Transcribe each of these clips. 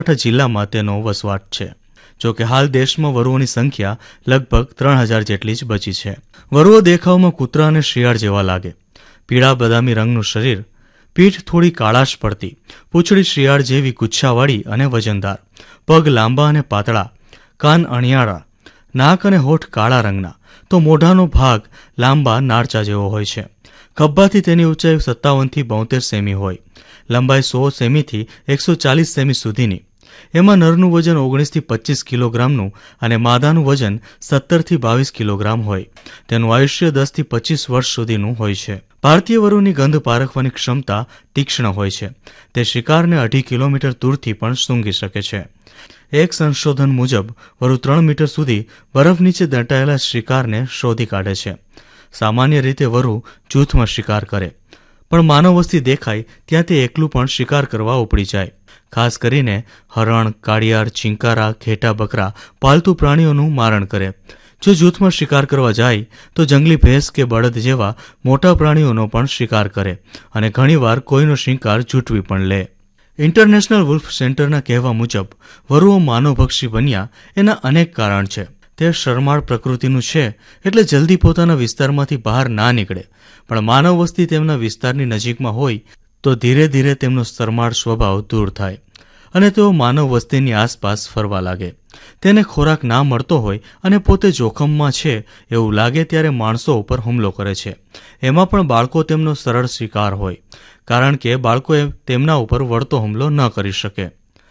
જિલ્લામાં તેનો વસવાટ છે. જોકે હાલ દેશમાં વરુઓની સંખ્યા લગભગ 3000 જેટલી જ બચી છે. વરુઓ દેખાવમાં કૂતરા અને શિયાળ જેવા લાગે. પીળા બદામી રંગનું શરીર, પીઠ થોડી કાળાશ પડતી, પૂંછડી શિયાળ જેવી ગુચ્છાવાળી અને વજનદાર, પગ લાંબા અને પાતળા, કાન અણિયાળા, નાક અને હોઠ કાળા રંગના, તો મોઢાનો ભાગ લાંબા નાળચા જેવો હોય છે. ખભાથી તેની ઊંચાઈ 57 થી 72 સેમી હોય, લંબાઈ 100 સેમીથી 140 સેમી સુધીની. એમાં નરનું વજન 19 થી 25 કિલોગ્રામનું અને માદાનું વજન 17 થી 22 કિલોગ્રામ હોય. તેનું આયુષ્ય 10 થી 25 વર્ષ સુધીનું હોય છે. ભારતીય વરુની ગંધ પારખવાની ક્ષમતા તીક્ષ્ણ હોય છે. તે શિકારને 2.5 કિલોમીટર દૂરથી પણ સૂંઘી શકે છે. એક સંશોધન મુજબ વરુ 3 મીટર સુધી બરફ નીચે દટાયેલા શિકારને શોધી કાઢે છે. સામાન્ય રીતે વરુ જૂથમાં શિકાર કરે, પણ માનવ વસ્તી દેખાય ત્યાં તે એકલું પણ શિકાર કરવા ઉપડી જાય. ખાસ કરીને હરણ, કાળિયાર, ચિંકારા, ઘેટા બકરા, પાલતુ પ્રાણીઓનું મારણ કરે. જો જૂથમાં શિકાર કરવા જાય તો જંગલી ભેંસ કે બળદ જેવા મોટા પ્રાણીઓનો પણ શિકાર કરે અને ઘણીવાર કોઈનો શિકાર જૂટવી પણ લે. ઇન્ટરનેશનલ વુલ્ફ સેન્ટરના કહેવા મુજબ વરુઓ માનવભક્ષી બન્યા એના અનેક કારણ છે. તે શરમાળ પ્રકૃતિનું છે એટલે જલ્દી પોતાના વિસ્તારમાંથી બહાર ના નીકળે, પણ માનવ વસ્તી તેમના વિસ્તારની નજીકમાં હોય તો ધીરે ધીરે તેમનો શરમાળ સ્વભાવ દૂર થાય અને તેઓ માનવ વસ્તીની આસપાસ ફરવા લાગે. તેને ખોરાક ના મળતો હોય અને પોતે જોખમમાં છે એવું લાગે ત્યારે માણસો ઉપર હુમલો કરે છે. એમાં પણ બાળકો તેમનો સરળ શિકાર હોય, કારણ કે બાળકો તેમના ઉપર વળતો હુમલો ન કરી શકે.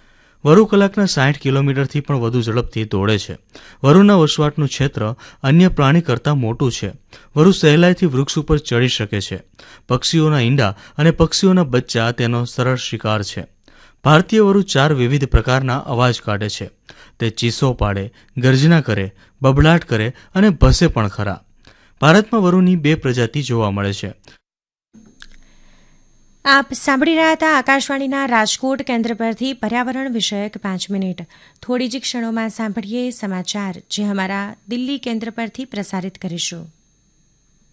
વરુ કલાકના 60 કિલોમીટરથી પણ વધુ ઝડપથી દોડે છે. વરુના વસવાટનું ક્ષેત્ર અન્ય પ્રાણી કરતાં મોટું છે. વરુ સહેલાઈથી વૃક્ષ ઉપર ચડી શકે છે. પક્ષીઓના ઈંડા અને પક્ષીઓના બચ્ચા તેનો સરળ શિકાર છે. ભારતીય વરુ 4 વિવિધ પ્રકારના અવાજ કાઢે છે. તે ચીસો પાડે, ગર્જના કરે, બબડાટ કરે અને ભસે પણ ખરા. ભારતમાં વરુની 2 પ્રજાતિ જોવા મળે છે. આપ સાંભળી રહ્યા હતા આકાશવાણીના રાજકોટ કેન્દ્ર પરથી પર્યાવરણ વિષયક 5 મિનિટ. થોડી જ ક્ષણોમાં સાંભળીએ સમાચાર જે અમારા દિલ્હી કેન્દ્ર પરથી પ્રસારિત કરીશું.